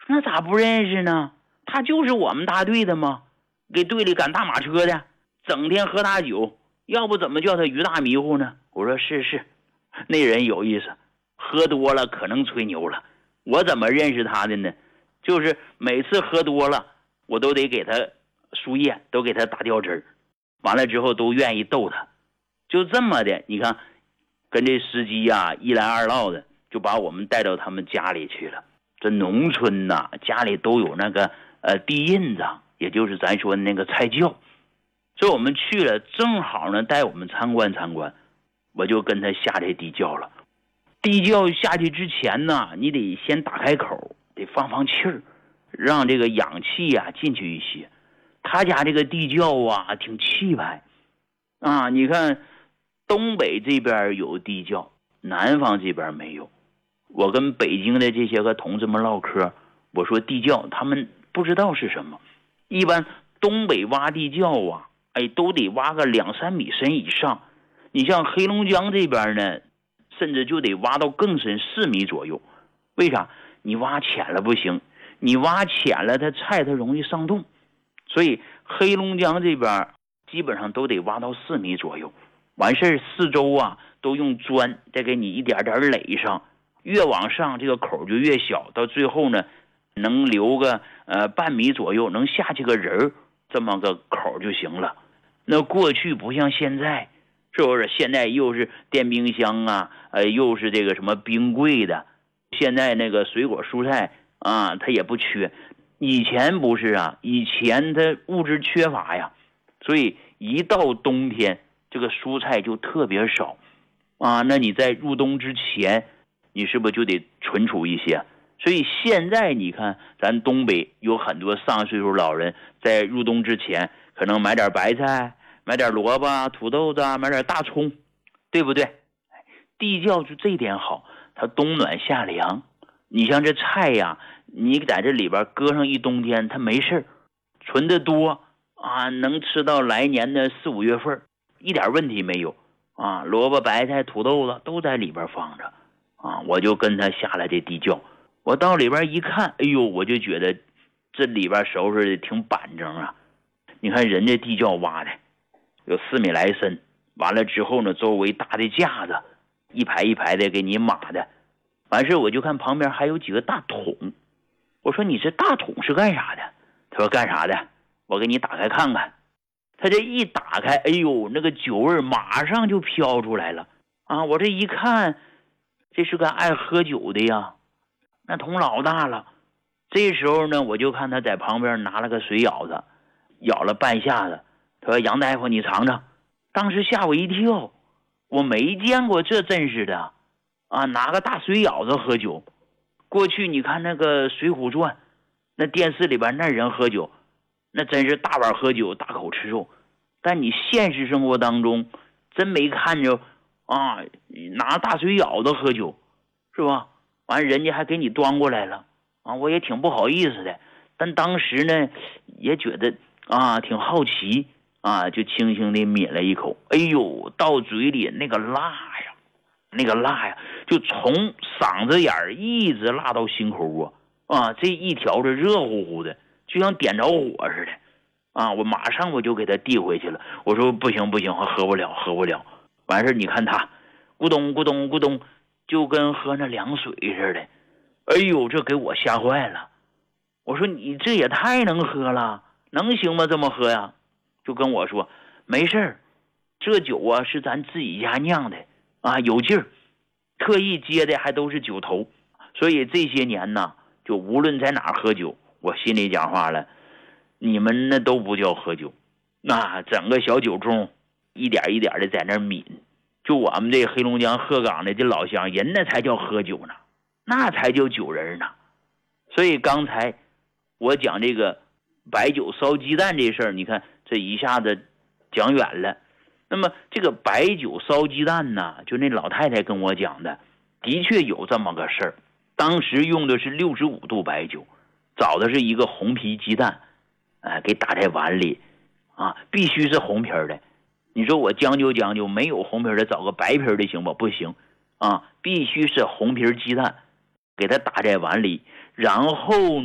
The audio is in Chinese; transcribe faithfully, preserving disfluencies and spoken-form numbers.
那咋不认识呢？他就是我们大队的吗？给队里赶大马车的，整天喝大酒，要不怎么叫他于大迷糊呢？我说是是，那人有意思，喝多了可能吹牛了。我怎么认识他的呢？就是每次喝多了，我都得给他输液，都给他打吊针，完了之后都愿意逗他，就这么的。你看，跟这司机呀、啊、一来二唠的，就把我们带到他们家里去了。这农村呐、啊，家里都有那个呃地印子，也就是咱说的那个菜窖。所以我们去了，正好呢带我们参观参观，我就跟他下这地窖了。地窖下去之前呢，你得先打开口，得放放气儿，让这个氧气呀、啊、进去一些。他家这个地窖啊挺气派啊，你看东北这边有地窖，南方这边没有。我跟北京的这些个同志们唠嗑，我说地窖他们不知道是什么。一般东北挖地窖啊，哎，都得挖个两三米深以上。你像黑龙江这边呢，甚至就得挖到更深，四米左右。为啥？你挖浅了不行，你挖浅了它菜它容易上冻。所以黑龙江这边基本上都得挖到四米左右。完事儿四周啊都用砖再给你一点点垒上，越往上这个口就越小，到最后呢能留个呃半米左右，能下去个人这么个口就行了。那过去不像现在，是不是？现在又是电冰箱啊，呃，又是这个什么冰柜的，现在那个水果蔬菜啊，它也不缺。以前不是啊，以前它物质缺乏呀，所以一到冬天，这个蔬菜就特别少啊。那你在入冬之前，你是不是就得存储一些？所以现在你看，咱东北有很多上岁数老人，在入冬之前，可能买点白菜，买点萝卜、土豆子，买点大葱，对不对？地窖就这点好，它冬暖夏凉。你像这菜呀，你在这里边搁上一冬天，它没事，存的多啊，能吃到来年的四五月份，一点问题没有啊。萝卜、白菜、土豆子都在里边放着啊。我就跟他下了这地窖，我到里边一看，哎呦，我就觉得这里边收拾的挺板正啊。你看人家地窖挖的有四米来深，完了之后呢，周围搭的架子，一排一排的给你码的。完事我就看旁边还有几个大桶，我说你这大桶是干啥的？他说干啥的？我给你打开看看。他这一打开，哎呦，那个酒味马上就飘出来了啊！我这一看，这是个爱喝酒的呀，那桶老大了。这时候呢，我就看他在旁边拿了个水舀子，舀了半下子。他说杨大夫你尝尝。当时吓我一跳，我没见过这阵势的啊，拿个大水舀子喝酒。过去你看那个《水浒传》，那电视里边那人喝酒，那真是大碗喝酒，大口吃肉。但你现实生活当中真没看着啊，拿大水舀子喝酒，是吧？完人家还给你端过来了啊，我也挺不好意思的。但当时呢，也觉得啊挺好奇啊，就轻轻地抿了一口。哎呦，到嘴里那个辣呀！那个辣呀，就从嗓子眼儿一直辣到心口啊！啊，这一条是热乎乎的，就像点着火似的啊！我马上我就给他递回去了。我说不行不行，我喝不了喝不了。完事你看他咕咚咕咚咕咚，就跟喝那凉水似的。哎呦，这给我吓坏了。我说你这也太能喝了，能行吗？这么喝呀？就跟我说没事儿，这酒啊是咱自己家酿的。啊，有劲儿，特意接的还都是酒头，所以这些年呢，就无论在哪儿喝酒，我心里讲话了，你们那都不叫喝酒，那整个小酒盅，一点一点的在那抿，就我们这黑龙江鹤岗的这老乡，人那才叫喝酒呢，那才叫酒人呢。所以刚才我讲这个白酒烧鸡蛋这事儿，你看这一下子讲远了。那么这个白酒烧鸡蛋呢，就那老太太跟我讲的，的确有这么个事儿。当时用的是六十五度白酒，找的是一个红皮鸡蛋，哎，给打在碗里，啊，必须是红皮的。你说我将就将就，没有红皮的，找个白皮的行不？不行，啊，必须是红皮鸡蛋，给它打在碗里，然后